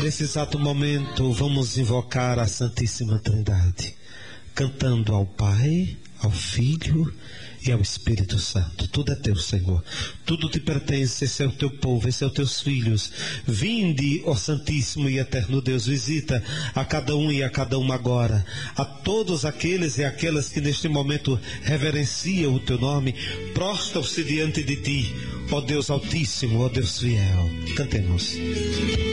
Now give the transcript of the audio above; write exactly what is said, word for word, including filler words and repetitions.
nesse exato momento, vamos invocar a Santíssima Trindade, cantando ao Pai, ao Filho e ao Espírito Santo. Tudo é teu, Senhor. Tudo te pertence. Esse é o teu povo, esse é os teus filhos. Vinde, ó Santíssimo e Eterno Deus, visita a cada um e a cada uma agora. A todos aqueles e aquelas que neste momento reverenciam o teu nome, prostram-se diante de ti, ó Deus Altíssimo, ó Deus fiel. Cantemos.